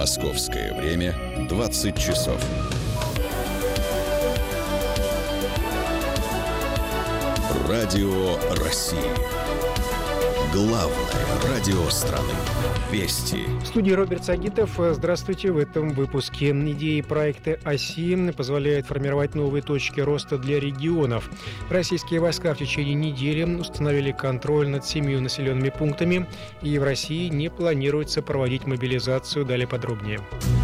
Московское время 20 часов. Радио России. Главное радио страны. Вести. В студии Роберт Сагитов. Здравствуйте. В этом выпуске. Идеи проекта ОСИ позволяют формировать новые точки роста для регионов. Российские войска в течение недели установили контроль над 7 населенными пунктами. И в России не планируется проводить мобилизацию. Далее подробнее.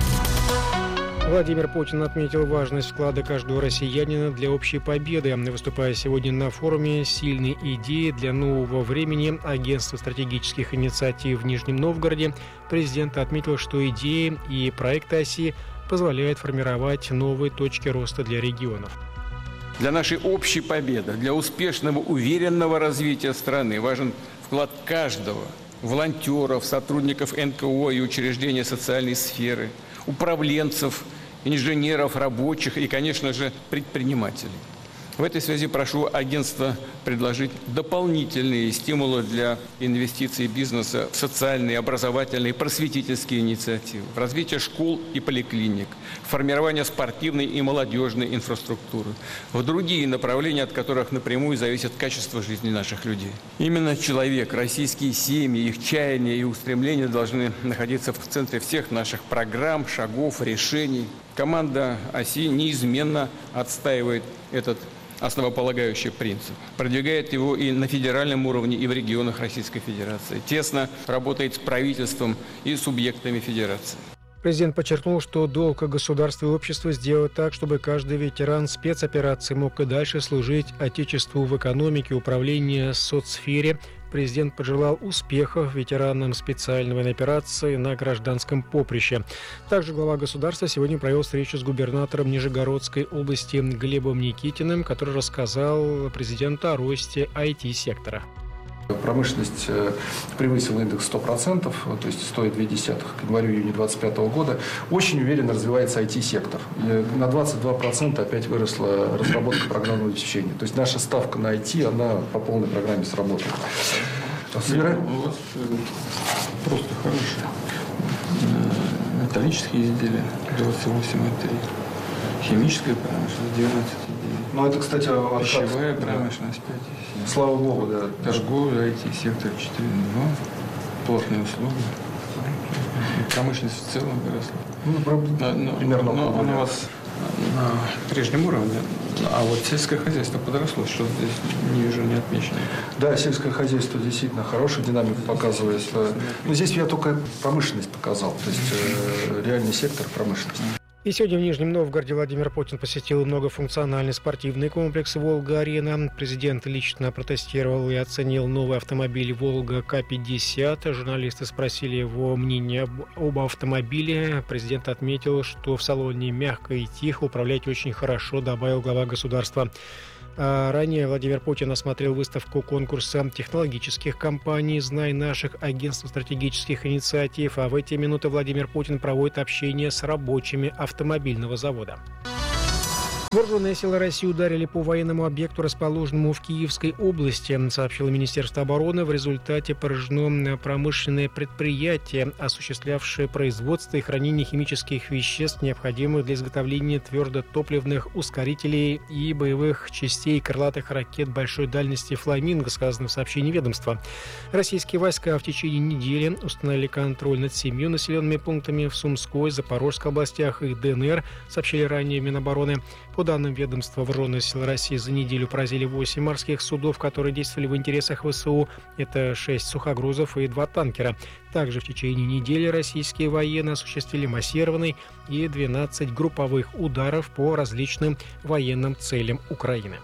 Владимир Путин отметил важность вклада каждого россиянина для общей победы. Выступая сегодня на форуме «Сильные идеи для нового времени» Агентства стратегических инициатив в Нижнем Новгороде, президент отметил, что идеи и проекты ОСИ позволяют формировать новые точки роста для регионов. Для нашей общей победы, для успешного, уверенного развития страны важен вклад каждого – волонтеров, сотрудников НКО и учреждений социальной сферы, управленцев, инженеров, рабочих и, конечно же, предпринимателей. В этой связи прошу агентство предложить дополнительные стимулы для инвестиций бизнеса в социальные, образовательные, просветительские инициативы, в развитие школ и поликлиник, в формирование спортивной и молодежной инфраструктуры, в другие направления, от которых напрямую зависит качество жизни наших людей. Именно человек, российские семьи, их чаяния и устремления должны находиться в центре всех наших программ, шагов, решений. Команда ОСИ неизменно отстаивает этот основополагающий принцип. Продвигает его и на федеральном уровне, и в регионах Российской Федерации. Тесно работает с правительством и субъектами федерации. Президент подчеркнул, что долг государства и общества сделать так, чтобы каждый ветеран спецоперации мог и дальше служить Отечеству в экономике, управлении, соцсфере. Президент пожелал успехов ветеранам специальной военной операции на гражданском поприще. Также глава государства сегодня провел встречу с губернатором Нижегородской области Глебом Никитиным, который рассказал президенту о росте IT-сектора. Промышленность превысила индекс 100%, то есть 100,2 к январю-июню 2025 года. Очень уверенно развивается IT-сектор. На 22% опять выросла разработка программного обеспечения. То есть наша ставка на IT, она по полной программе сработала. У вас просто хорошие. Металлические изделия 28,3. Химическая промышленность 19,9. Ну, это, кстати, пищевая промышленность 5,7. Слава богу, да. Торговля, IT-сектор 4,2. Плотные услуги. Промышленность в целом выросла. Примерно. Но она у вас на прежнем уровне. А вот сельское хозяйство подросло, что здесь не вижу, не отмечено. Да, сельское хозяйство действительно хорошую динамику показывает. Но здесь я только промышленность показал, то есть реальный сектор промышленности. И сегодня в Нижнем Новгороде Владимир Путин посетил многофункциональный спортивный комплекс «Волга-Арена». Президент лично протестировал и оценил новый автомобиль «Волга К-50». Журналисты спросили его мнение об автомобиле. Президент отметил, что в салоне мягко и тихо, управлять очень хорошо, добавил глава государства. Ранее Владимир Путин осмотрел выставку конкурса технологических компаний «Знай наших» Агентства стратегических инициатив, а в эти минуты Владимир Путин проводит общение с рабочими автомобильного завода. Вооруженные силы России ударили по военному объекту, расположенному в Киевской области, сообщило Министерство обороны. В результате поражено промышленное предприятие, осуществлявшее производство и хранение химических веществ, необходимых для изготовления твердотопливных ускорителей и боевых частей крылатых ракет большой дальности «Фламинго», сказано в сообщении ведомства. Российские войска в течение недели установили контроль над 7 населенными пунктами в Сумской, Запорожской областях и ДНР, сообщили ранее Минобороны. По данным ведомства, вооруженные силы России за неделю поразили 8 морских судов, которые действовали в интересах ВСУ. Это 6 сухогрузов и 2 танкера. Также в течение недели российские военные осуществили массированный и 12 групповых ударов по различным военным целям Украины.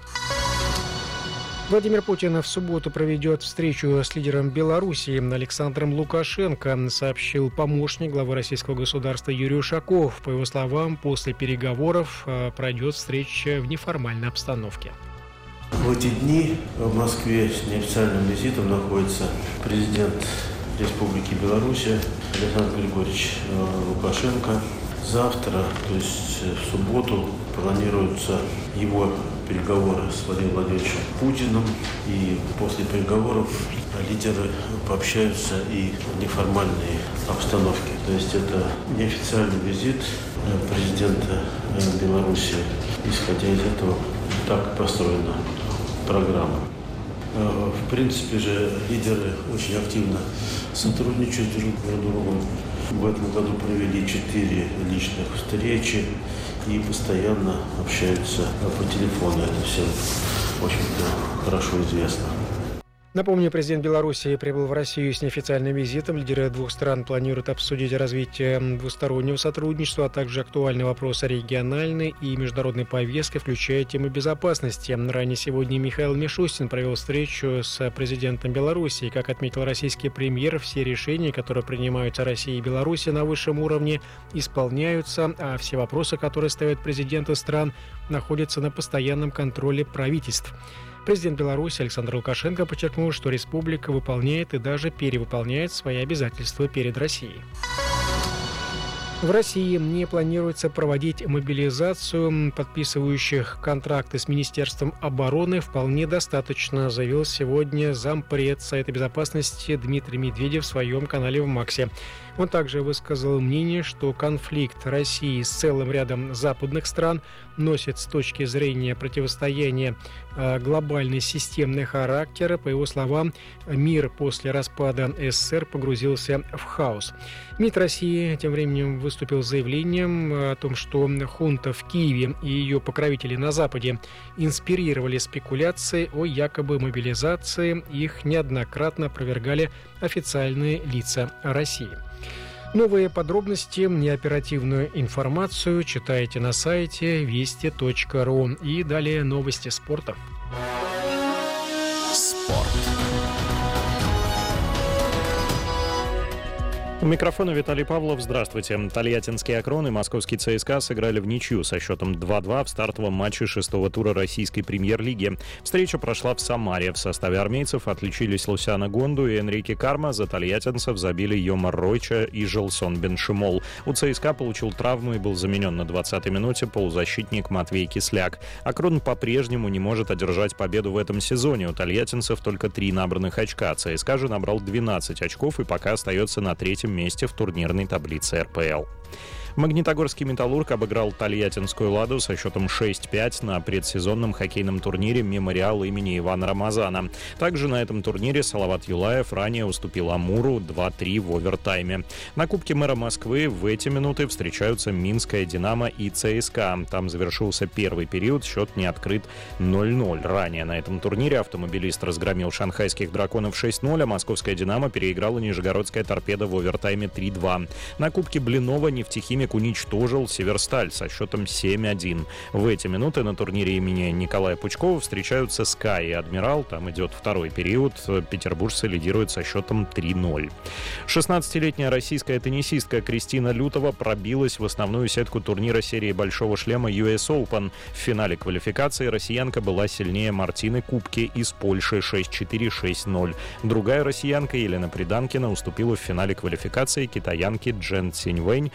Владимир Путин в субботу проведет встречу с лидером Белоруссии Александром Лукашенко, сообщил помощник главы российского государства Юрий Ушаков. По его словам, после переговоров пройдет встреча в неформальной обстановке. В эти дни в Москве с неофициальным визитом находится президент Республики Беларусь Александр Григорьевич Лукашенко. Завтра, то есть в субботу, планируются его переговоры с Владимиром Владимировичем Путиным. И после переговоров лидеры пообщаются и в неформальной обстановке. То есть это неофициальный визит президента Беларуси. Исходя из этого, так построена программа. В принципе же лидеры очень активно сотрудничают друг с другом. В этом году провели 4 личных встречи и постоянно общаются по телефону. Это всем, в общем-то, хорошо известно. Напомню, президент Беларуси прибыл в Россию с неофициальным визитом. Лидеры двух стран планируют обсудить развитие двустороннего сотрудничества, а также актуальные вопросы региональной и международной повестки, включая темы безопасности. Ранее сегодня Михаил Мишустин провел встречу с президентом Беларуси. Как отметил российский премьер, все решения, которые принимаются Россией и Беларуси на высшем уровне, исполняются, а все вопросы, которые ставят президенты стран, находятся на постоянном контроле правительств. Президент Беларуси Александр Лукашенко подчеркнул, что республика выполняет и даже перевыполняет свои обязательства перед Россией. В России не планируется проводить мобилизацию. Подписывающих контракты с Министерством обороны вполне достаточно, заявил сегодня зампред Совета безопасности Дмитрий Медведев в своем канале в Максе. Он также высказал мнение, что конфликт России с целым рядом западных стран носит с точки зрения противостояния глобальный системный характер. По его словам, мир после распада СССР погрузился в хаос. МИД России тем временем выступил с заявлением о том, что хунта в Киеве и ее покровители на Западе инспирировали спекуляции о якобы мобилизации. Их неоднократно опровергали официальные лица России. Новые подробности и оперативную информацию читайте на сайте вести.ру. И далее новости спорта. Спорт. У микрофона Виталий Павлов. Здравствуйте. Тольяттинский «Акрон» и московский ЦСКА сыграли в ничью со счетом 2-2 в стартовом матче 6-го тура российской премьер-лиги. Встреча прошла в Самаре. В составе армейцев отличились Лусяна Гонду и Энрике Карма. За тольяттинцев забили Йомар Ройча и Желсон Беншимол. У ЦСКА получил травму и был заменен на 20-й минуте полузащитник Матвей Кисляк. «Акрон» по-прежнему не может одержать победу в этом сезоне. У тольяттинцев только 3 набранных очка. ЦСКА же набрал 12 очков и пока остается на 3-м месте в турнирной таблице РПЛ. Магнитогорский «Металлург» обыграл тольяттинскую «Ладу» со счетом 6-5 на предсезонном хоккейном турнире «Мемориал» имени Ивана Рамазана. Также на этом турнире Салават Юлаев ранее уступил «Амуру» 2-3 в овертайме. На Кубке мэра Москвы в эти минуты встречаются Минская «Динамо» и ЦСКА. Там завершился первый период, счет не открыт 0-0. Ранее на этом турнире автомобилист разгромил шанхайских «Драконов» 6-0, а московская «Динамо» переиграла нижегородская «Торпедо» в овертайме 3-2. На Кубке Блинова «Нефтехимик» уничтожил «Северсталь» со счетом 7-1. В эти минуты на турнире имени Николая Пучкова встречаются «СКА» и «Адмирал». Там идет второй период. Петербуржцы лидируют со счетом 3-0. 16-летняя российская теннисистка Кристина Лютова пробилась в основную сетку турнира серии «Большого шлема» US Open. В финале квалификации россиянка была сильнее Мартины Кубки из Польши 6-4-6-0. Другая россиянка Елена Приданкина уступила в финале квалификации китаянке Джен Циньвэнь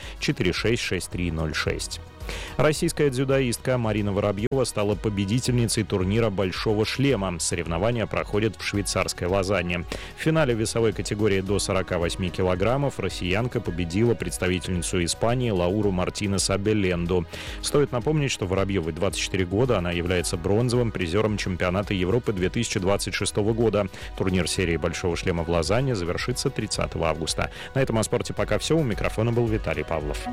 4-6-6-3-0-6. Российская дзюдоистка Марина Воробьева стала победительницей турнира «Большого шлема». Соревнования проходят в швейцарской Лозанне. В финале весовой категории до 48 килограммов россиянка победила представительницу Испании Лауру Мартинес Абеленду. Стоит напомнить, что Воробьевой 24 года, она является бронзовым призером чемпионата Европы 2026 года. Турнир серии «Большого шлема» в Лозанне завершится 30 августа. На этом о спорте пока все. У микрофона был Виталий Павлов.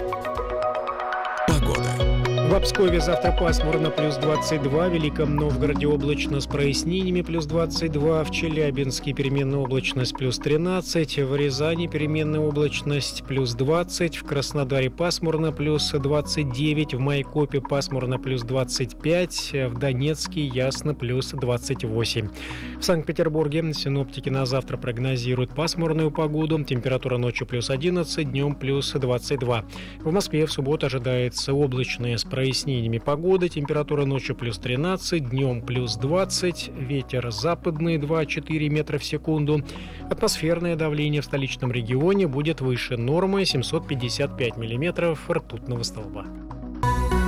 В Пскове завтра пасмурно плюс 22, в Великом Новгороде облачно с прояснениями плюс 22, в Челябинске переменная облачность плюс 13, в Рязани переменная облачность плюс 20, в Краснодаре пасмурно плюс 29, в Майкопе пасмурно плюс 25, в Донецке ясно плюс 28. В Санкт-Петербурге синоптики на завтра прогнозируют пасмурную погоду, температура ночью плюс 11, днем плюс 22. В Москве в субботу ожидается облачная с прояснениями погоды, температура ночью плюс 13, днем плюс 20, ветер западный 2-4 метра в секунду. Атмосферное давление в столичном регионе будет выше нормы 755 миллиметров ртутного столба.